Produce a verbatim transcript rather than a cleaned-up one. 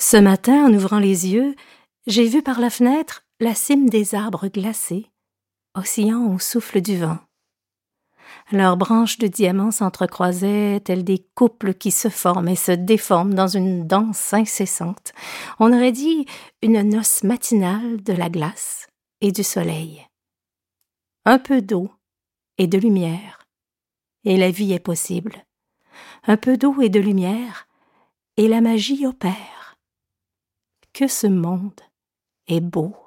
Ce matin, en ouvrant les yeux, j'ai vu par la fenêtre la cime des arbres glacés, oscillant au souffle du vent. Leurs branches de diamants s'entrecroisaient telles des couples qui se forment et se déforment dans une danse incessante. On aurait dit une noce matinale de la glace et du soleil. Un peu d'eau et de lumière, et la vie est possible. Un peu d'eau et de lumière, et la magie opère. Que ce monde est beau!